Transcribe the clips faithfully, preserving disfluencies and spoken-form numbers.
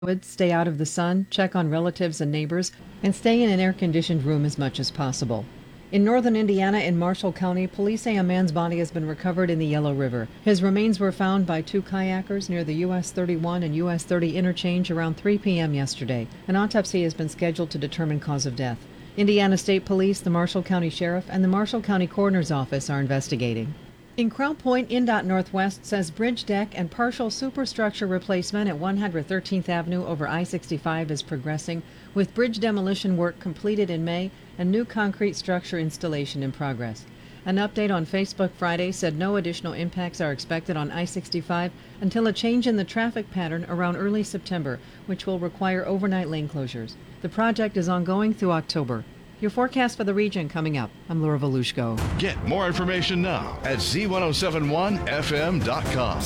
Would stay out of the sun, check on relatives and neighbors, and stay in an air-conditioned room as much as possible. In northern Indiana, in Marshall County, police say a man's body has been recovered in the Yellow River. His remains were found by two kayakers near the U S thirty-one and U S thirty interchange around three p.m. yesterday. An autopsy has been scheduled to determine cause of death. Indiana State Police, the Marshall County Sheriff, and the Marshall County Coroner's Office are investigating. In Crown Point, INDOT Northwest says bridge deck and partial superstructure replacement at one hundred thirteenth Avenue over I sixty-five is progressing, with bridge demolition work completed in May and new concrete structure installation in progress. An update on Facebook Friday said no additional impacts are expected on I sixty-five until a change in the traffic pattern around early September, which will require overnight lane closures. The project is ongoing through October. Your forecast for the region coming up. I'm Laura Volushko. Get more information now at Z ten seventy-one F M dot com.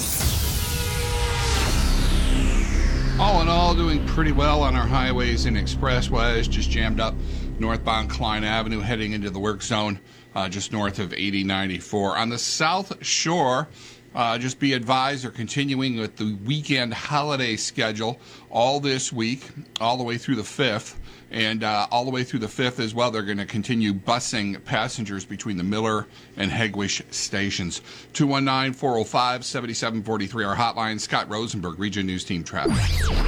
All in all, doing pretty well on our highways and expressways. Just jammed up northbound Klein Avenue heading into the work zone uh, just north of eighty ninety-four. On the South Shore, Uh, just be advised, they're continuing with the weekend holiday schedule all this week, all the way through the fifth. And uh, all the way through the fifth as well, they're going to continue busing passengers between the Miller and Hegwish stations. two one nine, four oh five, seven seven four three, our hotline. Scott Rosenberg, Region News Team Traffic.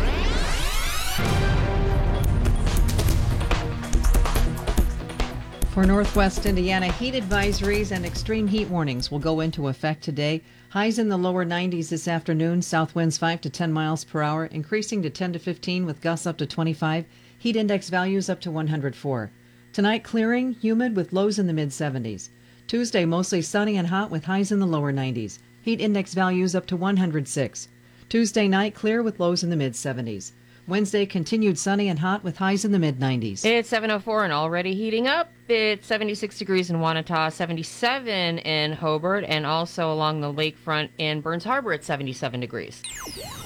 For Northwest Indiana, heat advisories and extreme heat warnings will go into effect today. Highs in the lower nineties this afternoon, south winds five to ten miles per hour, increasing to ten to fifteen with gusts up to twenty-five. Heat index values up to one hundred four. Tonight, clearing, humid with lows in the mid seventies. Tuesday, mostly sunny and hot with highs in the lower nineties. Heat index values up to one hundred six. Tuesday night, clear with lows in the mid seventies. Wednesday, continued sunny and hot with highs in the mid nineties. It's seven oh four and already heating up. It's seventy-six degrees in Wanata, seventy-seven in Hobart, and also along the lakefront in Burns Harbor at seventy-seven degrees.